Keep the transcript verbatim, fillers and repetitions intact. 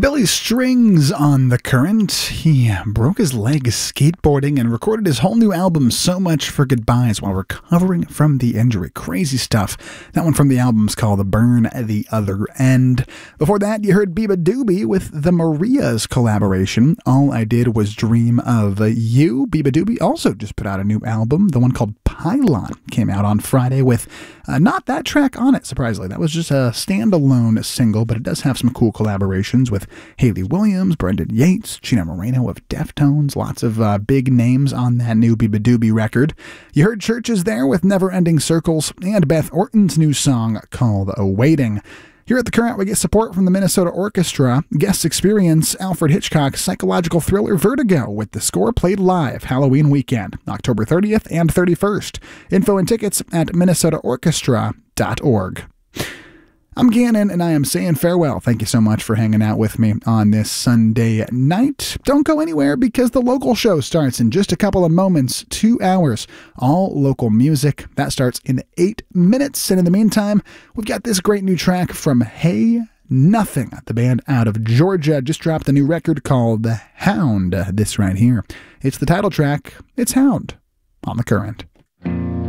Billy Strings on The Current. He broke his leg skateboarding and recorded his whole new album, So Much for Goodbyes, while recovering from the injury. Crazy stuff. That one from the album's called Burn the Other End. Before that, you heard Beabadoobee with the Marias collaboration. All I Did Was Dream of You. Beabadoobee also just put out a new album, the one called Pylon. Came out on Friday with uh, not that track on it, surprisingly. That was just a standalone single, but it does have some cool collaborations with Hayley Williams, Brendan Yates, Chino Moreno of Deftones, lots of uh, big names on that new Beabadoobee record. You heard Churches there with Never Ending Circles, and Beth Orton's new song called Awaiting. Here at The Current, we get support from the Minnesota Orchestra. Guests experience Alfred Hitchcock's psychological thriller Vertigo with the score played live Halloween weekend, October thirtieth and thirty-first. Info and tickets at minnesota orchestra dot org. I'm Gannon, and I am saying farewell. Thank you so much for hanging out with me on this Sunday night. Don't go anywhere because the local show starts in just a couple of moments, two hours. All local music. That starts in eight minutes. And in the meantime, we've got this great new track from Hey Nothing. The band out of Georgia just dropped a new record called Hound. This right here. It's the title track. It's Hound on The Current.